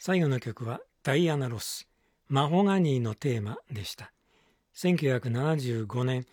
最後の曲はダイアナ・ロス、マホガニーのテーマでした。1975年。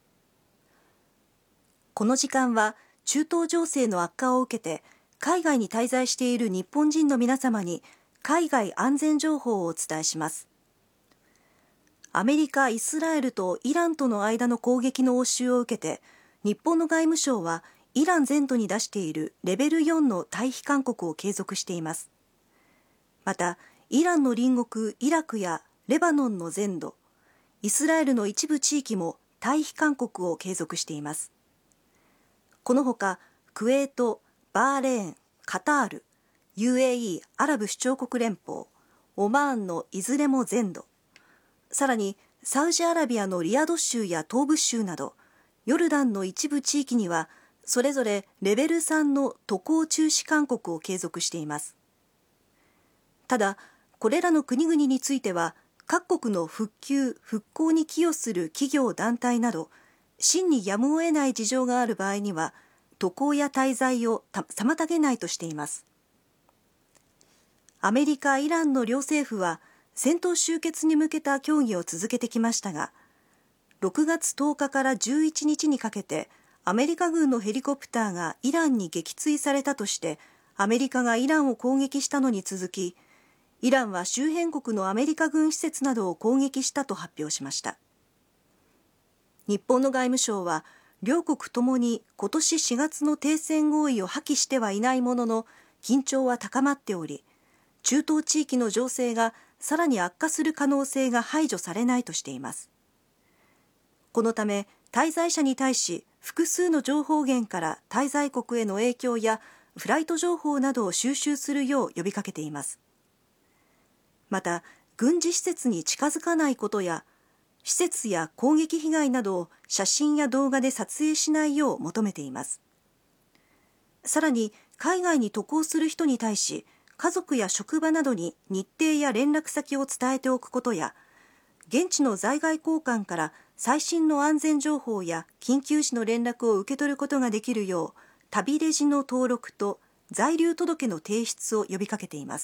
この時間は中東情勢の悪化を受けて海外に滞在している日本人の皆様に海外安全情報をお伝えします。アメリカ、イスラエルとイランとの間の攻撃の応酬を受けて、日本の外務省はイラン全土に出しているレベル4の退避勧告を継続しています。また、イランの隣国イラクやレバノンの全土、イスラエルの一部地域も退避勧告を継続しています。このほか、クウェート、バーレーン、カタール、UAE アラブ首長国連邦、オマーンのいずれも全土、さらにサウジアラビアのリヤド州や東部州など、ヨルダンの一部地域にはそれぞれレベル3の渡航中止勧告を継続しています。ただ、これらの国々については各国の復旧・復興に寄与する企業団体など真にやむを得ない事情がある場合には渡航や滞在を妨げないとしています。アメリカ・イランの両政府は戦闘終結に向けた協議を続けてきましたが、6月10日から11日にかけてアメリカ軍のヘリコプターがイランに撃墜されたとしてアメリカがイランを攻撃したのに続き、イランは周辺国のアメリカ軍施設などを攻撃したと発表しました。日本の外務省は両国ともに今年4月の停戦合意を破棄してはいないものの緊張は高まっており、中東地域の情勢がさらに悪化する可能性が排除されないとしています。このため滞在者に対し複数の情報源から滞在国への影響やフライト情報などを収集するよう呼びかけています。また、軍事施設に近づかないことや施設や攻撃被害などを写真や動画で撮影しないよう求めています。さらに海外に渡航する人に対し家族や職場などに日程や連絡先を伝えておくことや、現地の在外公館から最新の安全情報や緊急時の連絡を受け取ることができるよう、旅レジの登録と在留届の提出を呼びかけています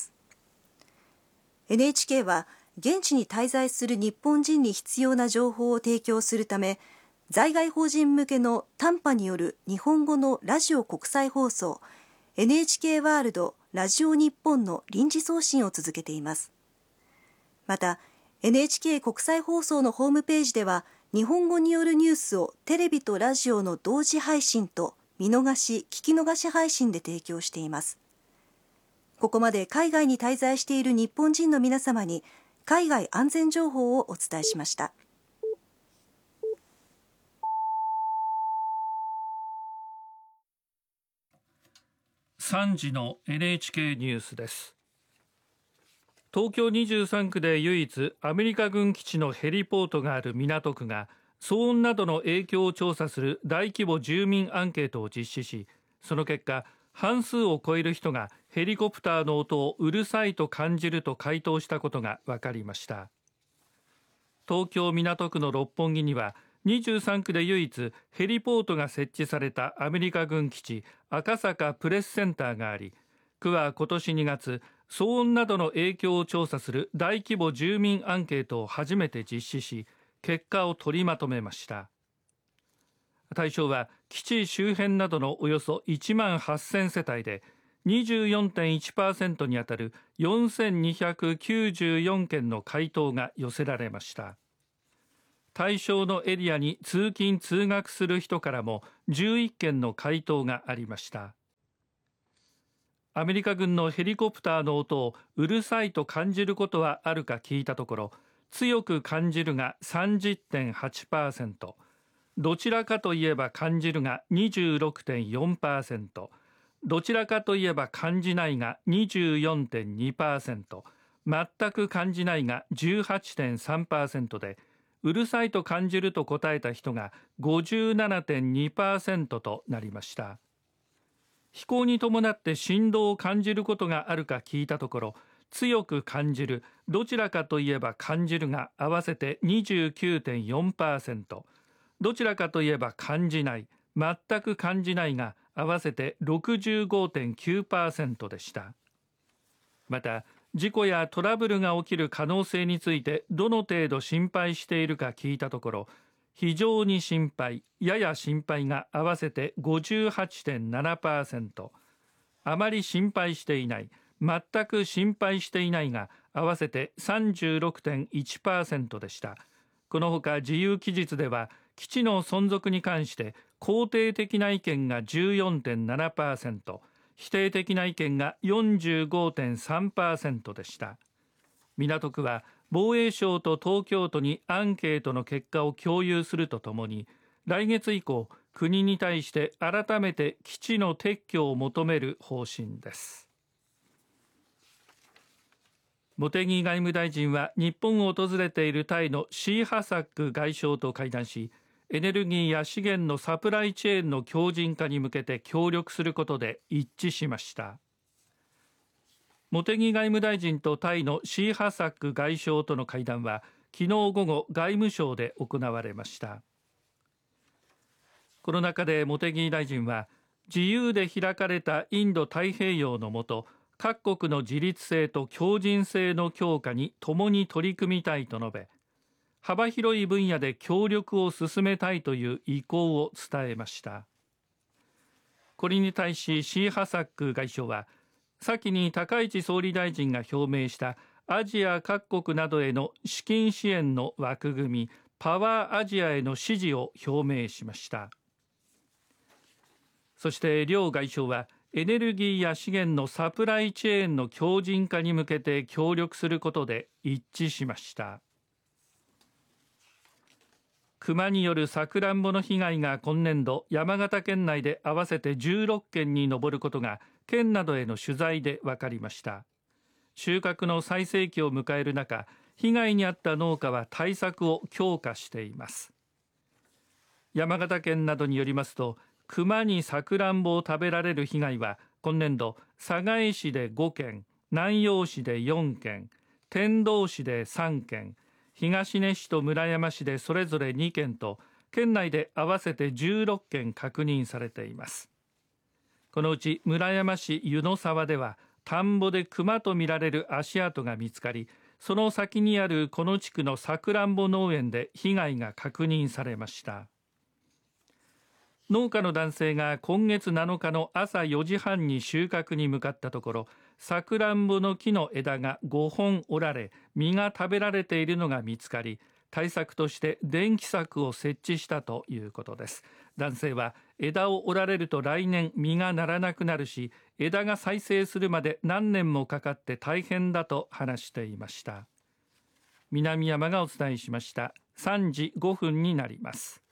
。NHK は現地に滞在する日本人に必要な情報を提供するため、在外邦人向けの短波による日本語のラジオ国際放送 NHK ワールドラジオ日本の臨時送信を続けています。また NHK 国際放送のホームページでは日本語によるニュースをテレビとラジオの同時配信と見逃し・聞き逃し配信で提供しています。ここまで海外に滞在している日本人の皆様に海外安全情報をお伝えしました。 3時の NHK ニュースです。東京23区で唯一アメリカ軍基地のヘリポートがある港区が騒音などの影響を調査する大規模住民アンケートを実施し、その結果半数を超える人がヘリコプターの音をうるさいと感じると回答したことが分かりました。東京港区の六本木には23区で唯一ヘリポートが設置されたアメリカ軍基地赤坂プレスセンターがあり、区は今年2月騒音などの影響を調査する大規模住民アンケートを初めて実施し、結果を取りまとめました。対象は基地周辺などのおよそ1万8000世帯で 24.1% にあたる4294件の回答が寄せられました。対象のエリアに通勤通学する人からも11件の回答がありました。アメリカ軍のヘリコプターの音をうるさいと感じることはあるか聞いたところ、強く感じるが 30.8%、どちらかといえば感じるが 26.4%、どちらかといえば感じないが 24.2%、全く感じないが 18.3% で、うるさいと感じると答えた人が 57.2% となりました。飛行に伴って振動を感じることがあるか聞いたところ、強く感じる、どちらかといえば感じるが合わせて 29.4%、どちらかといえば感じない、全く感じないが合わせて 65.9% でした。また事故やトラブルが起きる可能性についてどの程度心配しているか聞いたところ、非常に心配、やや心配が合わせて 58.7%、あまり心配していない、全く心配していないが合わせて 36.1% でした。このほか自由記述では、基地の存続に関して肯定的な意見が 14.7%、否定的な意見が 45.3% でした。港区は防衛省と東京都にアンケートの結果を共有するとともに、来月以降、国に対して改めて基地の撤去を求める方針です。茂木外務大臣は日本を訪れているタイのシーハサック外相と会談し、エネルギーや資源のサプライチェーンの強靭化に向けて協力することで一致しました。茂木外務大臣とタイのシーハサック外相との会談は昨日午後外務省で行われました。この中で茂木大臣は、自由で開かれたインド太平洋の下、各国の自立性と強靭性の強化に共に取り組みたいと述べ、幅広い分野で協力を進めたいという意向を伝えました。これに対しシーハサック外相は、先に高市総理大臣が表明したアジア各国などへの資金支援の枠組みパワーアジアへの支持を表明しました。そして両外相は、エネルギーや資源のサプライチェーンの強靭化に向けて協力することで一致しました。熊によるさくらんぼの被害が今年度山形県内で合わせて16件に上ることが県などへの取材で分かりました。収穫の最盛期を迎える中、被害に遭った農家は対策を強化しています。山形県などによりますと、熊にさくらんぼを食べられる被害は今年度寒河江市で5件、南陽市で4件、天童市で3件、東根市と村山市でそれぞれ2件と、県内で合わせて16件確認されています。このうち村山市湯の沢では、田んぼで熊とみられる足跡が見つかり、その先にあるこの地区のさくらんぼ農園で被害が確認されました。農家の男性が今月7日の朝4時半に収穫に向かったところ、さくらんぼの木の枝が5本折られ、実が食べられているのが見つかり、対策として電気柵を設置したということです。男性は、枝を折られると来年実がならなくなるし、枝が再生するまで何年もかかって大変だと話していました。南山がお伝えしました。3時5分になります。